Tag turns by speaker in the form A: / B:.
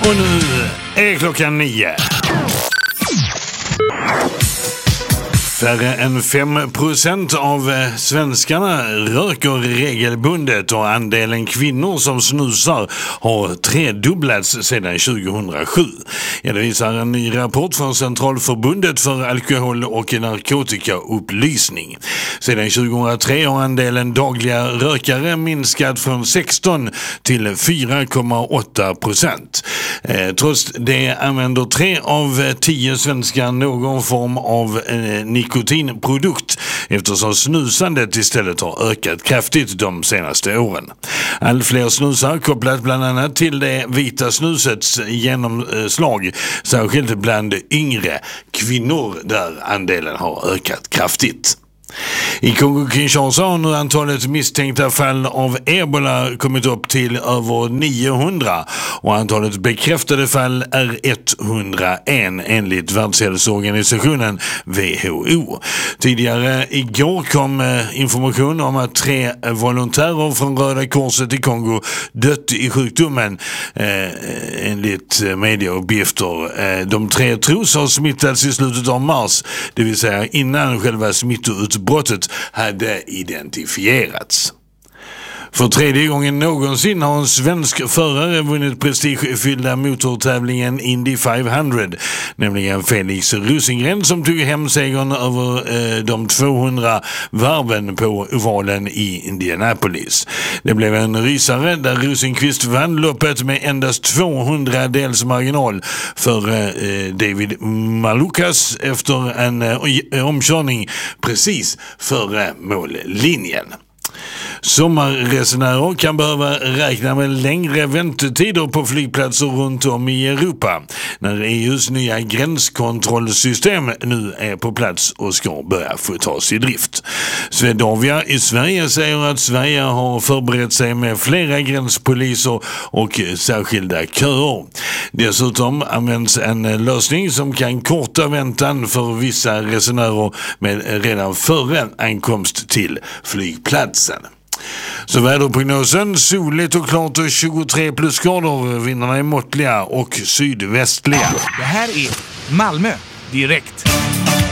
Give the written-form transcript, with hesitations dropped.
A: Och nu är klockan 9. Färre än 5% av svenskarna röker regelbundet och andelen kvinnor som snusar har tredubblats sedan 2007. Ja, det visar en ny rapport från Centralförbundet för alkohol- och narkotikaupplysning. Sedan 2003 har andelen dagliga rökare minskat från 16 till 4,8%. Trots det använder 3 av 10 svenskar någon form av nikotinprodukt, eftersom snusandet istället har ökat kraftigt de senaste åren. Allt fler snusar kopplat bland annat till det vita snusets genomslag, särskilt bland yngre kvinnor där andelen har ökat kraftigt. I Kongo-Kinshasa har nu antalet misstänkta fall av ebola kommit upp till över 900 och antalet bekräftade fall är 101 enligt Världshälsoorganisationen WHO. Tidigare igår kom information om att 3 volontärer från Röda Korset i Kongo dött i sjukdomen enligt medieuppgifter. De 3 tros ha smittats i slutet av mars, det vill säga innan själva smittoutbrottet hade identifierats. För 3:e gången någonsin har en svensk förare vunnit prestigefyllda motortävlingen Indy 500, nämligen Felix Rosengren som tog hem segern över de 200 varven på ovalen i Indianapolis. Det blev en rysare där Rosenqvist vann loppet med endast 200 dels marginal för David Malukas efter en omkörning precis före mållinjen. Sommarresenärer kan behöva räkna med längre väntetider på flygplatser runt om i Europa när EUs nya gränskontrollsystem nu är på plats och ska börja få tas i drift. Swedavia i Sverige säger att Sverige har förberett sig med flera gränspoliser och särskilda köer. Dessutom används en lösning som kan korta väntan för vissa resenärer med redan före ankomst till flygplatsen. Så väderprognosen: soligt och klart och 23 plusgrader, vindarna är måttliga och sydvästliga.
B: Det här är Malmö direkt.